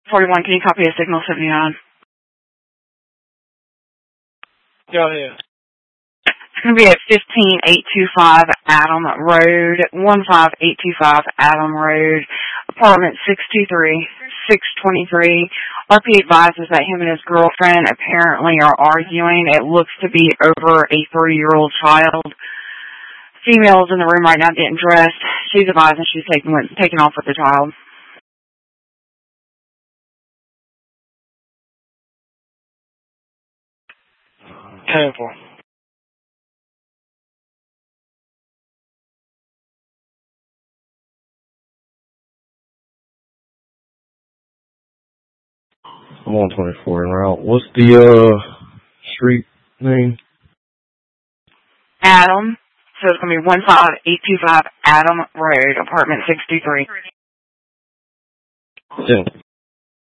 41, can you copy a signal 79? Go ahead. It's going to be at 15825 Adam Road, 15825 Adam Road, apartment 623, 623. RP advises that him and his girlfriend apparently are arguing. It looks to be over a 3-year-old child. Female's in the room right now getting dressed. She's advising she's taking off with the child. Painful. I'm on 24 en route. What's the street name? Adam. So it's going to be 15825 Adam Road, apartment 623. Yeah.